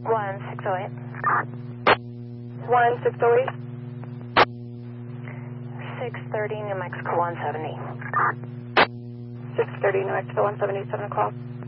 1608. 1608. 630 New Mexico 170. 630 New Mexico 170, 7 o'clock.